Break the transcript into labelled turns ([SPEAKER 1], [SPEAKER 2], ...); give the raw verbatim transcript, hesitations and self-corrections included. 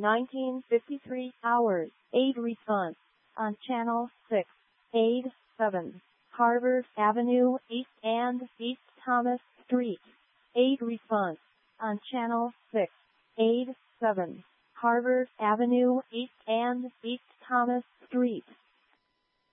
[SPEAKER 1] nineteen fifty-three hours, aid response. On Channel six, aid seven, Harvard Avenue East and East Thomas Street. Aid response. On Channel six, aid seven, Harvard Avenue East and East Thomas Street.